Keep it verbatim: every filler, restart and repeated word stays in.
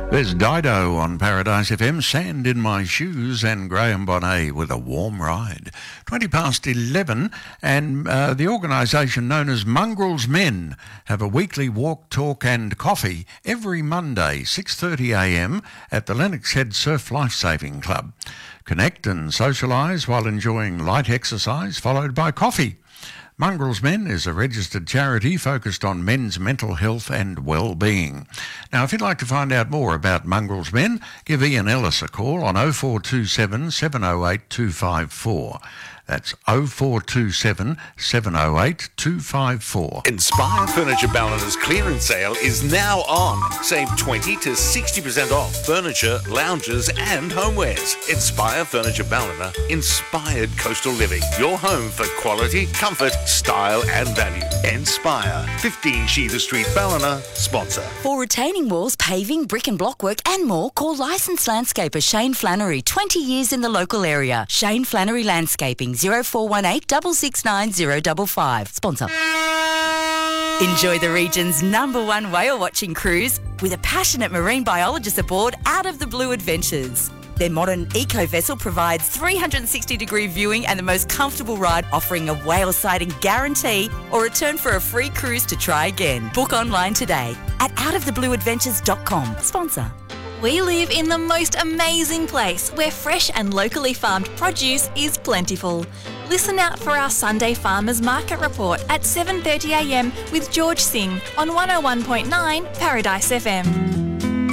There's Dido on Paradise F M, Sand in My Shoes, and Graham Bonnet with A Warm Ride. twenty past eleven, and uh, the organisation known as Mongrels Men have a weekly walk, talk and coffee every Monday, six thirty a m at the Lennox Head Surf Lifesaving Club. Connect and socialise while enjoying light exercise, followed by coffee. Mongrels Men is a registered charity focused on men's mental health and well-being. Now, if you'd like to find out more about Mongrels Men, give Ian Ellis a call on oh four two seven, seven oh eight, two five four. That's oh four two seven, seven oh eight, two five four. Inspire Furniture Ballina's clearance sale is now on. Save twenty to sixty percent off furniture, lounges and homewares. Inspire Furniture Ballina, inspired coastal living. Your home for quality, comfort, style and value. Inspire, fifteen Sheether Street, Ballina, sponsor. For retaining walls, paving, brick and block work and more, call licensed landscaper Shane Flannery, twenty years in the local area. Shane Flannery Landscaping, zero four one eight, six six nine, zero five five. Sponsor. Enjoy the region's number one whale watching cruise with a passionate marine biologist aboard Out of the Blue Adventures. Their modern eco-vessel provides three hundred sixty degree viewing and the most comfortable ride, offering a whale sighting guarantee or return for a free cruise to try again. Book online today at out of the blue adventures dot com. Sponsor. We live in the most amazing place where fresh and locally farmed produce is plentiful. Listen out for our Sunday Farmers Market Report at seven thirty a m with George Singh on one oh one point nine Paradise F M.